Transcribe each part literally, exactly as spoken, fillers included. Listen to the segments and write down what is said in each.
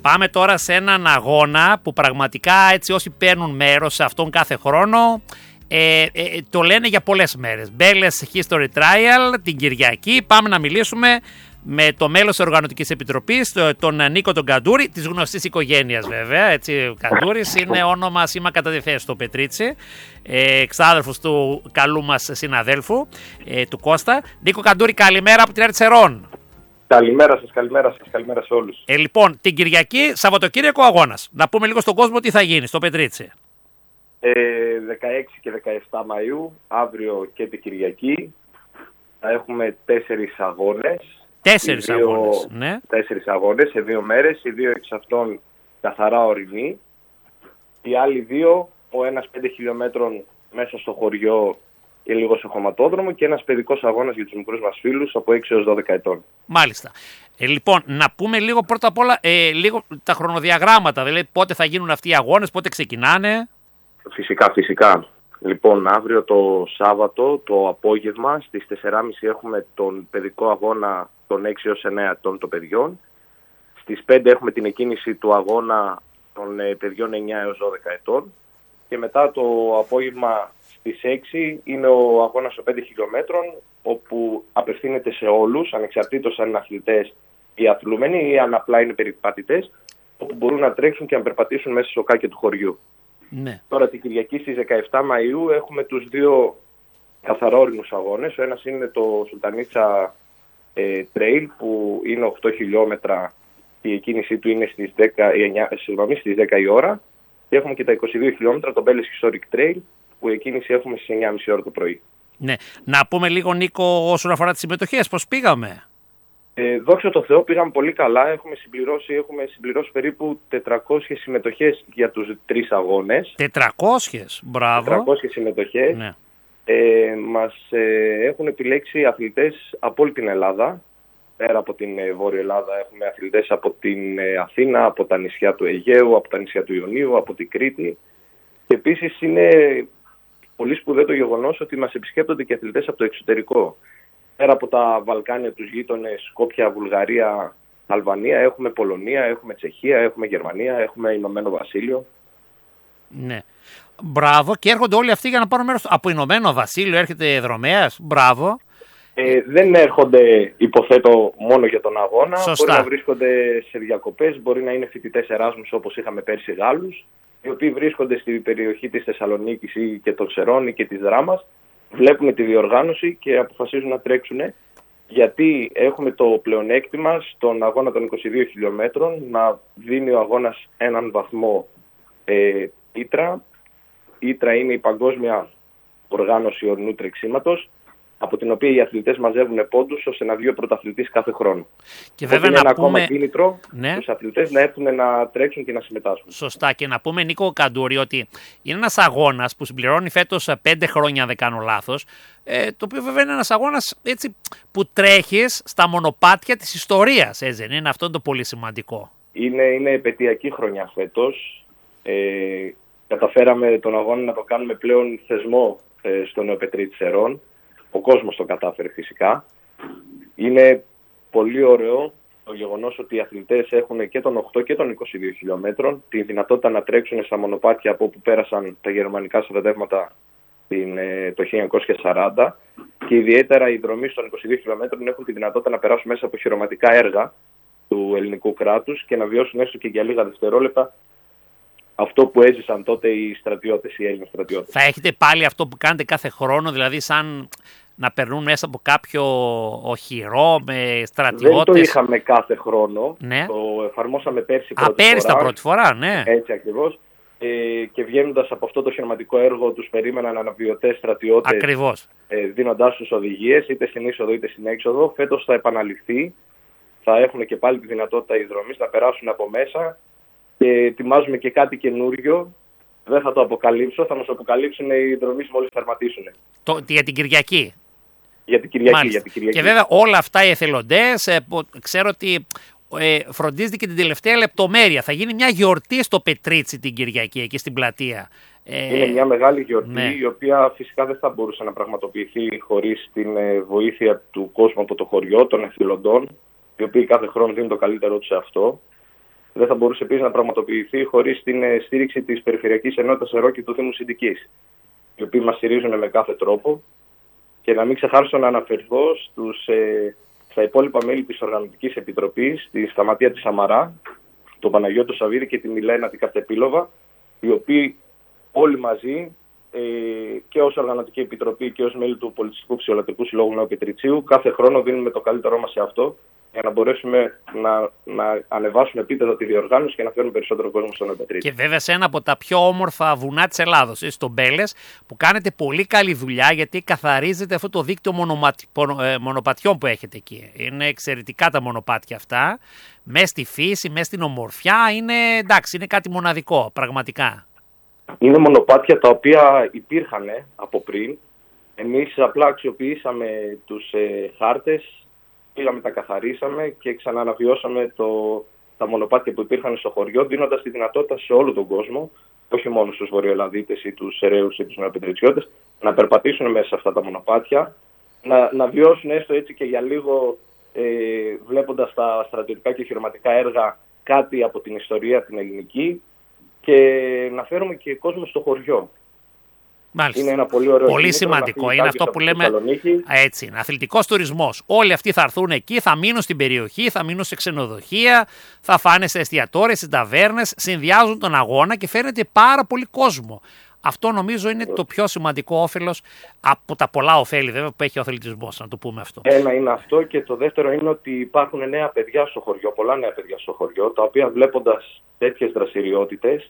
πάμε τώρα σε έναν αγώνα που πραγματικά έτσι όσοι παίρνουν μέρος σε αυτόν κάθε χρόνο ε, ε, το λένε για πολλές μέρες. Μπέλες History Trial την Κυριακή. Πάμε να μιλήσουμε με το μέλος της Οργανωτικής Επιτροπής, τον Νίκο τον Καντούρη, της γνωστής οικογένειας βέβαια. Έτσι, ο Καντούρης είναι όνομα σήμα κατά τη θέση στο Πετρίτσι, ε, εξάδελφος του καλού μας συναδέλφου, ε, του Κώστα. Νίκο Καντούρη, καλημέρα από την Ερτσερών. Καλημέρα σας, καλημέρα σας, καλημέρα σε όλους. Ε, λοιπόν, την Κυριακή, Σαββατοκύριακο αγώνας. Να πούμε λίγο στον κόσμο τι θα γίνει στο Πετρίτσι. Ε, δεκαέξι και δεκαεπτά Μαΐου, αύριο και την Κυριακή, θα έχουμε τέσσερις αγώνες. Τέσσερις δύο, αγώνες, ναι. Τέσσερις αγώνες σε δύο μέρες, οι δύο εξ αυτών καθαρά ορεινοί. Οι άλλοι δύο, ο ένας πέντε χιλιόμετρων μέσα στο χωριό και λίγο σε χωματόδρομο και ένας παιδικός αγώνας για τους μικρούς μας φίλους από έξι έως δώδεκα ετών. Μάλιστα. Ε, λοιπόν, να πούμε λίγο πρώτα απ' όλα ε, λίγο τα χρονοδιαγράμματα, δηλαδή πότε θα γίνουν αυτοί οι αγώνες, πότε ξεκινάνε. Φυσικά, φυσικά. Λοιπόν, αύριο το Σάββατο, το απόγευμα, στις τέσσερις και μισή έχουμε τον παιδικό αγώνα των έξι έως εννέα ετών των παιδιών. Στις πέντε έχουμε την εκκίνηση του αγώνα των ε, παιδιών εννιά έως δώδεκα ετών. Και μετά το απόγευμα στις έξι είναι ο αγώνας των πέντε χιλιόμετρων, όπου απευθύνεται σε όλους, ανεξαρτήτως αν είναι αθλητές ή αθλούμενοι ή αν απλά είναι περιπατητές, όπου μπορούν να τρέξουν και να περπατήσουν μέσα στο σοκάκια του χωριού. Ναι. Τώρα την Κυριακή στις δεκαεπτά Μαΐου έχουμε τους δύο καθαρόρινους αγώνες. Ο ένας είναι το Σουλτανίτσα ε, Trail που είναι οκτώ χιλιόμετρα και η εκκίνησή του είναι στις δέκα, εννιά, συγγνώμη, στις δέκα η ώρα. Και έχουμε και τα είκοσι δύο χιλιόμετρα, το Belles Historic Trail, που εκκίνηση έχουμε στις εννιά και μισή ώρα το πρωί. Ναι. Να πούμε λίγο, Νίκο, όσον αφορά τις συμμετοχές, πώς πήγαμε. Ε, δόξα τω Θεώ, πήγαμε πολύ καλά. Έχουμε συμπληρώσει, έχουμε συμπληρώσει περίπου τετρακόσιες συμμετοχές για τους τρεις αγώνες. τετρακόσιες, μπράβο. τετρακόσιες συμμετοχές. Ναι. Ε, μας ε, έχουν επιλέξει αθλητές από όλη την Ελλάδα. Πέρα από την ε, Βόρεια Ελλάδα έχουμε αθλητές από την ε, Αθήνα, από τα νησιά του Αιγαίου, από τα νησιά του Ιωνίου, από την Κρήτη. Και επίσης είναι πολύ σπουδαίο το γεγονός ότι μας επισκέπτονται και αθλητές από το εξωτερικό. Πέρα από τα Βαλκάνια, τους γείτονες, Σκόπια, Βουλγαρία, Αλβανία, έχουμε Πολωνία, έχουμε Τσεχία, έχουμε Γερμανία, έχουμε Ηνωμένο Βασίλειο. Ναι. Μπράβο. Και έρχονται όλοι αυτοί για να πάρουν μέρος. Από Ηνωμένο Βασίλειο έρχεται δρομέας. Μπράβο. Ε, δεν έρχονται, υποθέτω, μόνο για τον αγώνα. Σωστά. Μπορεί να βρίσκονται σε διακοπές, μπορεί να είναι φοιτητές Εράσμους όπως είχαμε πέρσι Γάλλους, οι οποίοι βρίσκονται στην περιοχή της Θεσσαλονίκης ή και των Ξερών ή και της Δράμας, βλέπουν τη διοργάνωση και αποφασίζουν να τρέξουν, γιατί έχουμε το πλεονέκτημα στον αγώνα των είκοσι δύο χιλιόμετρων να δίνει ο αγώνας έναν βαθμό ε, ήτρα. Ήτρα είναι η παγκόσμια οργάνωση ορεινού τρεξίματος, από την οποία οι αθλητές μαζεύουν πόντους ώστε να βγει ο πρωταθλητής κάθε χρόνο. Και βέβαια είναι να ένα πούμε... ακόμα κίνητρο ναι. στους αθλητές να έρθουν να τρέξουν και να συμμετάσχουν. Σωστά. Και να πούμε, Νίκο Καντούρη, ότι είναι ένας αγώνας που συμπληρώνει φέτος πέντε χρόνια, αν δεν κάνω λάθος, ε, το οποίο βέβαια είναι ένας αγώνας έτσι, που τρέχεις στα μονοπάτια της ιστορίας. Έτσι, δεν είναι αυτό το πολύ σημαντικό. Είναι, είναι επαιτειακή χρονιά φέτος. Ε, καταφέραμε τον αγώνα να το κάνουμε πλέον θεσμό ε, στο Νεοπετρίτσι Ερών. Ο κόσμος το κατάφερε φυσικά. Είναι πολύ ωραίο το γεγονός ότι οι αθλητές έχουν και των οκτώ και των είκοσι δύο χιλιόμετρων τη δυνατότητα να τρέξουν στα μονοπάτια από όπου πέρασαν τα γερμανικά στρατεύματα το χίλια εννιακόσια σαράντα και ιδιαίτερα οι δρομείς των είκοσι δύο χιλιόμετρων έχουν τη δυνατότητα να περάσουν μέσα από χειρωματικά έργα του ελληνικού κράτους και να βιώσουν έστω και για λίγα δευτερόλεπτα αυτό που έζησαν τότε οι στρατιώτες, οι Έλληνες στρατιώτες. Θα έχετε πάλι αυτό που κάνετε κάθε χρόνο, δηλαδή σαν να περνούν μέσα από κάποιο οχυρό με στρατιώτες. Δεν το είχαμε κάθε χρόνο. Ναι. Το εφαρμόσαμε πέρσι πρώτη Α, πέρσι φορά. τα πρώτη φορά, ναι. Έτσι ακριβώς. Ε, και βγαίνοντας από αυτό το χειρηματικό έργο τους περίμεναν αναβιωτές στρατιώτες. Ακριβώς. Ε, δίνοντάς τους οδηγίες είτε στην είσοδο είτε στην έξοδο. Φέτος θα επαναληφθεί. Θα έχουν και πάλι τη δυνατότητα οι δρομείς να περάσουν από μέσα. Και ετοιμάζουμε και κάτι καινούριο. Δεν θα το αποκαλύψω. Θα μας αποκαλύψουν οι δρομείς μόλις τερματίσουν. Το, για την Κυριακή. Για την Κυριακή, για την Κυριακή. Και βέβαια όλα αυτά οι εθελοντές, ε, ξέρω ότι ε, φροντίζεται και την τελευταία λεπτομέρεια. Θα γίνει μια γιορτή στο Πετρίτσι την Κυριακή, εκεί στην πλατεία. Ε, Είναι μια μεγάλη γιορτή, ναι. η οποία φυσικά δεν θα μπορούσε να πραγματοποιηθεί χωρίς την ε, βοήθεια του κόσμου από το χωριό, των εθελοντών, οι οποίοι κάθε χρόνο δίνουν το καλύτερό τους σε αυτό. δεν θα μπορούσε επίσης να πραγματοποιηθεί χωρίς την στήριξη της Περιφερειακής Ενότητας ΕΡΟ και του Δήμου Συντικής, οι οποίοι μας στηρίζουν με κάθε τρόπο. Και να μην ξεχάσω να αναφερθώ στους, ε, στα υπόλοιπα μέλη της Οργανωτικής Επιτροπής, τη Σταματία της Σαμαρά, τον Παναγιώτο Σαββίδη και τη Μιλένα την Καρτεπίλοβα, οι οποίοι όλοι μαζί ε, και ως Οργανωτική Επιτροπή και ως μέλη του Πολιτιστικού Ψυχιατρικού Συλλόγου Νέου Πετριτσίου κάθε χρόνο δίνουμε το καλύτερό μας σε αυτό, για να μπορέσουμε να, να ανεβάσουμε επίπεδο τη διοργάνωση και να φέρουμε περισσότερο κόσμο στον Νέο Πετρίτσιο. Και βέβαια σε ένα από τα πιο όμορφα βουνά της Ελλάδος, στο Μπέλες, που κάνετε πολύ καλή δουλειά, γιατί καθαρίζετε αυτό το δίκτυο μονοπατι... μονοπατιών που έχετε εκεί. Είναι εξαιρετικά τα μονοπάτια αυτά. Μες στη φύση, μες στην ομορφιά, είναι, εντάξει, είναι κάτι μοναδικό, πραγματικά. Είναι μονοπάτια τα οποία υπήρχαν από πριν. Εμείς απλά αξιοποιήσαμε τους ε, χάρτες, πήγαμε, τα καθαρίσαμε και ξανααναβιώσαμε το, τα μονοπάτια που υπήρχαν στο χωριό, δίνοντας τη δυνατότητα σε όλο τον κόσμο, όχι μόνο στους Βορειοελλαδίτες ή τους Εραίους ή τους Νεοπετριτσιώτες, να περπατήσουν μέσα σε αυτά τα μονοπάτια, να, να βιώσουν έστω έτσι και για λίγο, ε, βλέποντας τα στρατιωτικά και χειρηματικά έργα, κάτι από την ιστορία την ελληνική, και να φέρουμε και κόσμο στο χωριό. Μάλιστα. Είναι ένα πολύ ωραίο πολύ σημαντικό. Είναι αυτό που λέμε. Έτσι, αθλητικός τουρισμός. Όλοι αυτοί θα έρθουν εκεί, θα μείνουν στην περιοχή, θα μείνουν σε ξενοδοχεία, θα φάνε σε εστιατόρια, σε ταβέρνες, συνδυάζουν τον αγώνα και φέρνεται πάρα πολύ κόσμο. Αυτό νομίζω είναι το πιο σημαντικό όφελος από τα πολλά ωφέλη βέβαια που έχει ο αθλητισμός, να το πούμε αυτό. Ένα είναι αυτό, και το δεύτερο είναι ότι υπάρχουν νέα παιδιά στο χωριό, πολλά νέα παιδιά στο χωριό, τα οποία βλέποντας τέτοιες δραστηριότητες,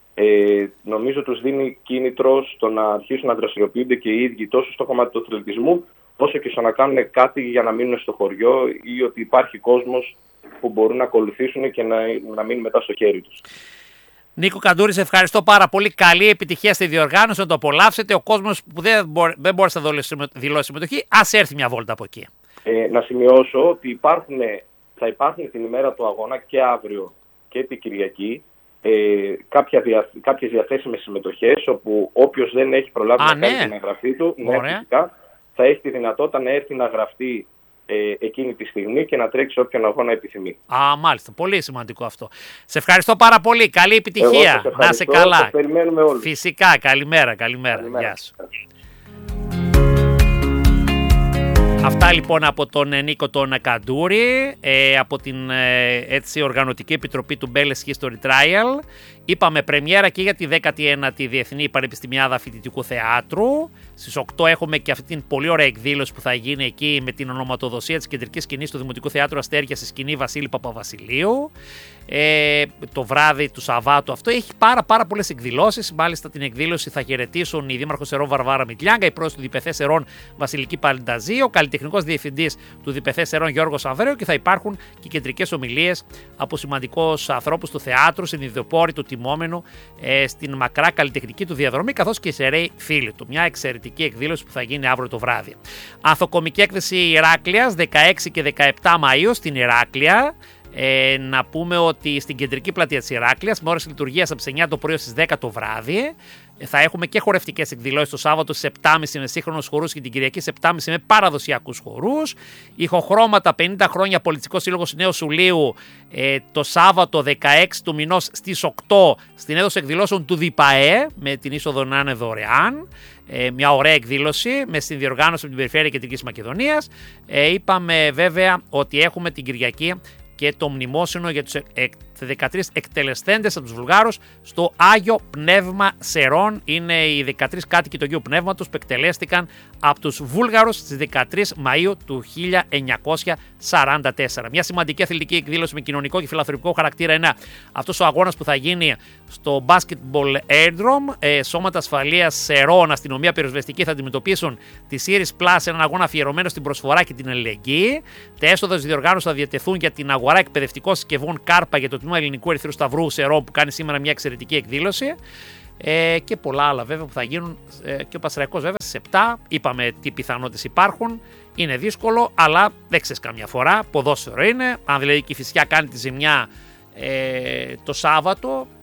Ε, νομίζω τους δίνει κίνητρο στο να αρχίσουν να δραστηριοποιούνται και οι ίδιοι τόσο στο κομμάτι του αθλητισμού, όσο και στο να κάνουν κάτι για να μείνουν στο χωριό, ή ότι υπάρχει κόσμος που μπορούν να ακολουθήσουν και να, να μείνουν μετά στο χέρι τους. Νίκο Καντούρη, σε ευχαριστώ πάρα πολύ. Καλή επιτυχία στη διοργάνωση, να το απολαύσετε. Ο κόσμος που δεν, μπορεί, δεν μπόρεσε να δηλώσει συμμετοχή, ας έρθει μια βόλτα από εκεί. Ε, να σημειώσω ότι υπάρχουν, θα υπάρχουν την ημέρα του αγώνα και αύριο και την Κυριακή Ε, κάποια δια, κάποιες διαθέσιμες συμμετοχές, όπου όποιος δεν έχει προλάβει Α, να ναι. κάνει την εγγραφή του, ναι, φυσικά, θα έχει τη δυνατότητα να έρθει να γραφτεί ε, εκείνη τη στιγμή και να τρέξει όποιον αγώνα επιθυμεί. Α, μάλιστα. Πολύ σημαντικό αυτό. Σε ευχαριστώ πάρα πολύ. Καλή επιτυχία. Να είσαι καλά. Σας περιμένουμε όλους. Φυσικά. Καλημέρα. Καλημέρα. καλημέρα. Γεια σου. Αυτά λοιπόν από τον Νίκο τον Καντούρη, ε, από την ε, έτσι, Οργανωτική Επιτροπή του Μπέλες History Trial. Είπαμε πρεμιέρα και για τη δέκατη ένατη Διεθνή Πανεπιστημιάδα Φοιτητικού Θεάτρου. Στις οκτώ έχουμε και αυτή την πολύ ωραία εκδήλωση που θα γίνει εκεί με την ονοματοδοσία της κεντρικής σκηνής του Δημοτικού Θεάτρου Αστέρια στη σκηνή Βασίλη Παπαβασιλείου. Ε, το βράδυ του Σαββάτου αυτό έχει πάρα, πάρα πολλές εκδηλώσεις. Μάλιστα την εκδήλωση θα χαιρετήσουν η Δήμαρχος Ερών Βαρβάρα Μητλιάγκα, η πρόεδρος του ΔΠΘ Ερών Βασιλική Παλνταζή, ο καλλιτεχνικός διευθυντής του ΔΠΘ Ερών Γιώργος Αβρέου, και θα υπάρχουν και κεντρικές ομιλίες από σημαντικούς ανθρώπους του θεάτρου, συνειδητοπόροι του τιμόμενου ε, στην μακρά καλλιτεχνική του διαδρομή, καθώς και σε ρέοι φίλοι του. Μια εξαιρετική εκδήλωση που θα γίνει αύριο το βράδυ. Ανθοκομική έκθεση Ηράκλειας δεκαέξι και δεκαεπτά Μαΐου στην Ηράκλεια. Ε, να πούμε ότι στην κεντρική πλατεία της Ηράκλειας, με ώρες λειτουργίας από τις εννιά το πρωί στις δέκα το βράδυ, θα έχουμε και χορευτικές εκδηλώσεις το Σάββατο στις επτά και μισή με σύγχρονους χορούς και την Κυριακή στις επτά και μισή με παραδοσιακούς χορούς. Ηχοχρώματα πενήντα χρόνια Πολιτιστικός Σύλλογος Νέου Σουλείου ε, το Σάββατο δεκαέξι του μηνός στις οκτώ στην έδωση εκδηλώσεων του ΔΙΠΑΕ, με την είσοδο να είναι δωρεάν. Ε, μια ωραία εκδήλωση με συνδιοργάνωση από την Περιφέρεια Κεντρικής Μακεδονίας. Ε, είπαμε βέβαια ότι έχουμε την Κυριακή και το μνημόσυνο για τους δεκατρείς εκτελεσθέντες από τους Βουλγάρους στο Άγιο Πνεύμα Σερών. Είναι οι δεκατρείς κάτοικοι του Αγίου Πνεύματος που εκτελέστηκαν από τους Βούλγαρους στις δεκατρείς Μαΐου του χίλια εννιακόσια σαράντα τέσσερα. Μια σημαντική αθλητική εκδήλωση με κοινωνικό και φιλανθρωπικό χαρακτήρα είναι αυτός ο αγώνας που θα γίνει στο Basketball Airdrome. Ε, σώματα ασφαλείας Σερών, αστυνομία, πυροσβεστική θα αντιμετωπίσουν τη Series Plus, έναν αγώνα αφιερωμένο στην προσφορά και την αλληλεγγύη. Τα έσοδα της διοργάνωσης θα διατεθούν για την αγορά εκπαιδευτικών συσκευών Κάρπα για το τμήμα Ελληνικού Ερυθρού Σταυρού Σερών, που κάνει σήμερα μια εξαιρετική εκδήλωση. Ε, και πολλά άλλα βέβαια που θα γίνουν ε, και ο Πασαραϊκός βέβαια στις επτά. Είπαμε τι πιθανότητες υπάρχουν. Είναι δύσκολο, αλλά δεν ξέρεις καμιά φορά. Ποδόσφαιρο είναι. Αν δηλαδή και η Φυσιά κάνει τη ζημιά ε, το Σάββατο,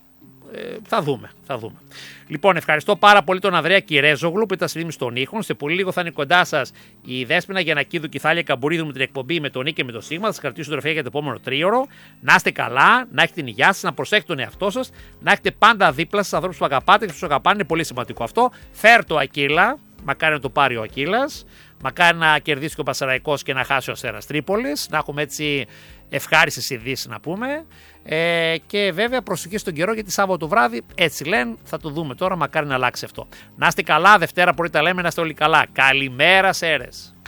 Ε, θα δούμε, θα δούμε. Λοιπόν, ευχαριστώ πάρα πολύ τον Ανδρέα Κυρέζογλου που ήταν στη ρύθμιση των ήχων. Σε πολύ λίγο θα είναι κοντά σας η Δέσποινα Γιαννακίδου και η Θάλια Καμπουρίδου με την εκπομπή με τον Νίκη και με το Σίγμα. Θα σας κρατήσω τροφιά για το επόμενο τρίωρο. Να είστε καλά, να έχετε την υγειά σας, να προσέχετε τον εαυτό σας, να έχετε πάντα δίπλα σας ανθρώπους που αγαπάτε και που τους αγαπάνε. Είναι πολύ σημαντικό αυτό. Φέρ το Ακύλα, μακάρι να το πάρει ο Ακύλας. Μακάρι να κερδίσει και ο Πασαραϊκός και να χάσει ο Αστέρας Τρίπολης. Να έχουμε έτσι ευχάριστες ειδήσεις να πούμε. Ε, και βέβαια προσοχή στον καιρό γιατί Σάββατο βράδυ έτσι λένε. Θα το δούμε τώρα. Μακάρι να αλλάξει αυτό. Να είστε καλά. Δευτέρα πρωί τα λέμε. Να είστε όλοι καλά. Καλημέρα, Σέρες.